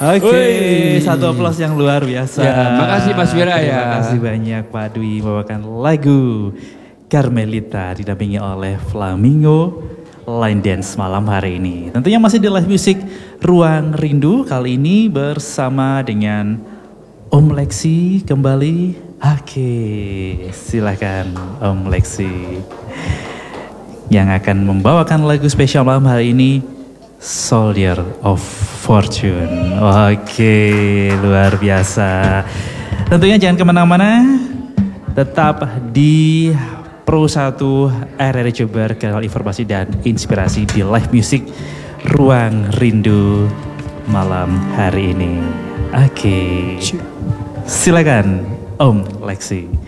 Oke, satu aplaus yang luar biasa. Ya, makasih Mas Wira ya. Terima kasih banyak Pak Dwi membawakan lagu Carmelita didampingi oleh Flamingo Line Dance malam hari ini. Tentunya masih di live music Ruang Rindu kali ini bersama dengan Om Lexi kembali. Oke, silakan Om Lexi yang akan membawakan lagu spesial malam hari ini, Soldier of Fortune. Oke, luar biasa. Tentunya jangan kemana-mana, tetap di Pro 1 RRI Jember, kanal informasi dan inspirasi di live music Ruang Rindu malam hari ini. Oke, silakan Om Lexi.